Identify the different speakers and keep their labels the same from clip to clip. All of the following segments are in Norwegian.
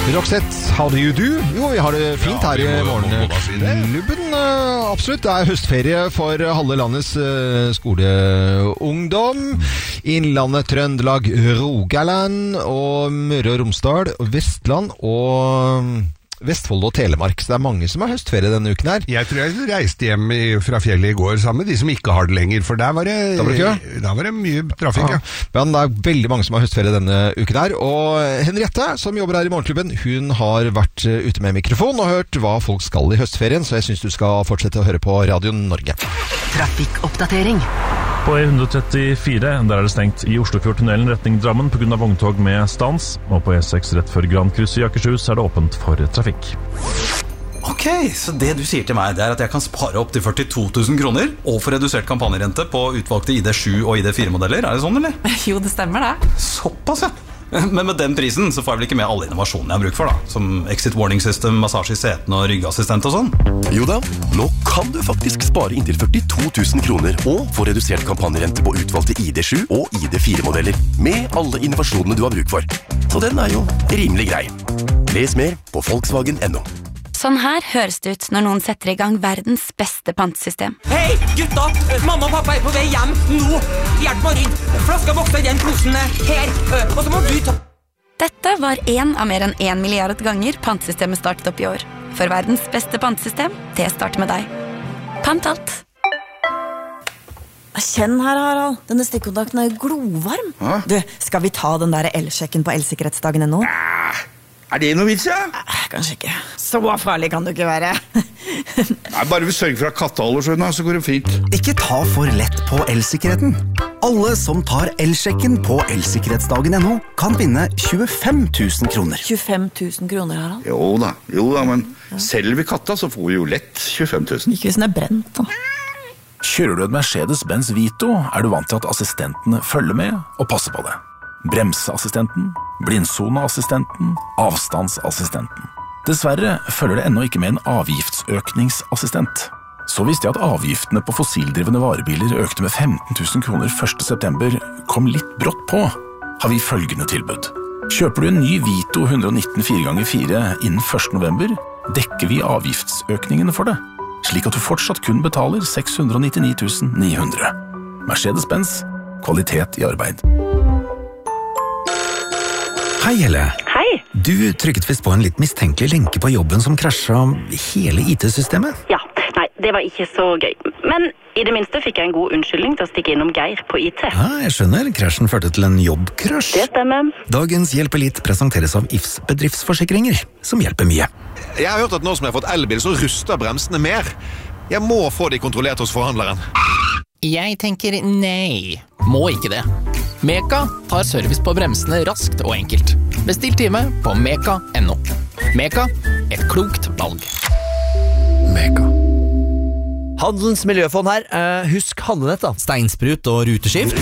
Speaker 1: Roxette, how do you do? Jo, vi har det fint her I Morgenklubben. Absolutt, det høstferie for halve landets skoleungdom. Innlandet, Trøndelag, Rogaland og Møre og Romsdal, Vestland og Vestfold og Telemark. Så det mange som har høstferie denne uken her.
Speaker 2: Jeg tror jeg reiste hjem fra fjellet I går sammen med de som ikke har det lenger, for der var det mye trafikk, ja.
Speaker 1: Men det veldig mange som har høstferie denne uken her, og Henriette, som jobber her I Morgenklubben, hun har vært ute med mikrofon og hørt hva folk skal I høstferien, så jeg synes du skal fortsette å høre på Radio Norge.
Speaker 3: Trafikkoppdatering.
Speaker 4: På E134, der det stengt I Oslofjordtunnelen retning Drammen på grunn av vogntog med stans, og på E6 rett før Grandkrysset I Akershus det åpent for trafikk.
Speaker 5: Ok, så det du sier til meg det at jeg kan spare opp til 42 000 kroner og få redusert kampanjerente på utvalgte ID7 og ID4-modeller, det sånn eller?
Speaker 6: Jo, det stemmer det.
Speaker 5: Såpass, ja. Men med den prisen så får jeg vel ikke med alle innovasjonene jeg har bruk for da, som exit warning system, massasje I setene og ryggassistent og sånn?
Speaker 7: Jo da, nå kan du faktisk spare inntil 42 000 kroner og få redusert kampanjerente på utvalgte ID7 og ID4-modeller med alle innovasjonene du har bruk for. Så den jo rimelig grei. Les mer på Volkswagen.no.
Speaker 8: Sånn her høres det ut når noen setter I gang verdens beste pantesystem.
Speaker 9: Hei, gutta! Mamma og pappa på vei hjem nå! Hjelp meg rydd! Flaska vokser I den posen her, og så må du ta...
Speaker 8: Dette var en av mer enn 1 milliard ganger pantesystemet startet opp I år. For verdens beste pantesystem, det starter med deg. Pant alt!
Speaker 10: Kjenn her, Harald. Denne stikkontakten glovarm. Du, skal vi ta den der elsjekken på elsikkerhetsdagen nå?
Speaker 11: Det noe vits, ja?
Speaker 10: Kanskje ikke. Så farlig kan du ikke være.
Speaker 11: Nei, bare vi sørger for at katteholder så går det fint.
Speaker 12: Ikke ta for lett på elsikkerheten. Alle som tar elsjekken på elsikkerhetsdagen.no kan vinne 25 000 kroner.
Speaker 10: 25 000 kroner, Harald?
Speaker 11: Jo da, men selger vi katta så får vi jo lett 25 000.
Speaker 10: Ikke hvis den brent, da.
Speaker 13: Kjører du et Mercedes-Benz Vito, du vant til at assistentene følger med og passer på det. Bremseassistenten, blindsoneassistenten, avstandsassistenten. Dessverre følger det ennå ikke med en avgiftsøkningsassistent. Så visste jeg at avgiftene på fossildrivende varebiler økte med 15 000 kroner 1. september kom litt brått på, har vi følgende tilbud. Kjøper du en ny Vito 119 4x4 innen 1. november, dekker vi avgiftsøkningene for det, slik at du fortsatt kun betaler 699 900. Mercedes-Benz, kvalitet I arbeid.
Speaker 14: Hei, Helle.
Speaker 6: Hei.
Speaker 14: Du trykket visst på en litt mistenkelig lenke på jobben som krasjet hele IT-systemet.
Speaker 6: Ja, nei, det var ikke så gøy. Men I det minste fikk jeg en god unnskyldning til å stikke innom Geir på IT.
Speaker 14: Ja, jeg skjønner. Krasjen førte til en jobbkrasj.
Speaker 6: Det stemmer.
Speaker 14: Dagens Hjelp Elite presenteres av IFS bedriftsforsikringer, som hjelper mye.
Speaker 15: Jeg har hørt at nå som jeg har fått elbil, så ruster bremsene mer. Jeg må få de kontrollert hos forhandleren.
Speaker 16: Jeg tenker nei. Må ikke det. Meka tar service på bremsene raskt og enkelt. Bestill time på meka.no. Meka, et klokt valg.
Speaker 14: Meka.
Speaker 17: Handelens miljøfond her. Husk handlenett da. Steinsprut og ruteskift.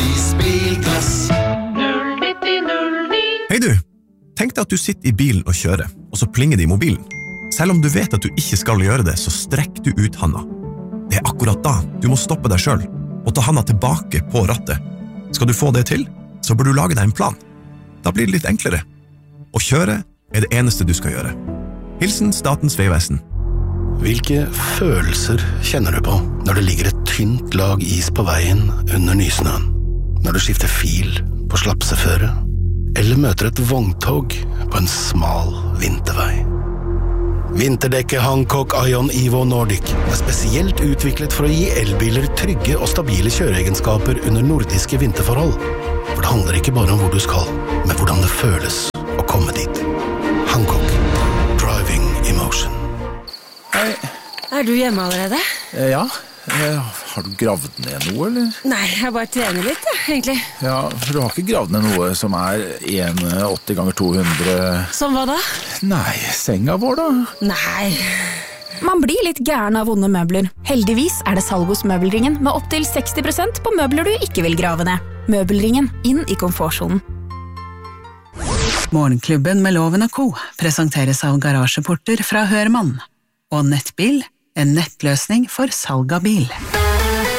Speaker 18: Hei du, tenk deg at du sitter I bilen og kjører, og så plinger det I mobilen. Selv om du vet at du ikke skal gjøre det, så strekk du ut handa. Det akkurat da du må stoppe deg selv, og ta handa tilbake på rattet. Skal du få det til, så bør du lage deg en plan. Da blir det litt enklere. Å kjøre det eneste du skal gjøre. Hilsen Statens vegvesen.
Speaker 7: Hvilke følelser kjenner du på når det ligger et tynt lag is på veien under nysnøen? Når du skifter fil på slapseføre? Eller møter et vogntog på en smal vintervei? Vinterdekket Hancock Ion Evo Nordic spesielt utviklet for å gi elbiler trygge og stabile kjøreegenskaper under nordiske vinterforhold. For det handler ikke bare om hvor du skal, men hvordan det føles å komme dit. Hancock. Driving emotion.
Speaker 10: Hei. Du hjemme allerede?
Speaker 13: Ja. Har du gravd ned noe, eller?
Speaker 10: Nei, jeg bare trener litt, egentlig.
Speaker 13: Ja, for du har ikke gravd ned noe som 80 ganger 200...
Speaker 10: Som hva da?
Speaker 13: Nei, senga vår da.
Speaker 10: Nei.
Speaker 19: Man blir litt gæren av vonde møbler. Heldigvis det salg hos Møbelringen med opp til 60% på møbler du ikke vil grave ned. Møbelringen, inn I komfortzonen.
Speaker 20: Morgenklubben med Loven & Co. presenteres av garasjeporter fra Hørmann. Og Nettbil, en nettløsning for salg av bil.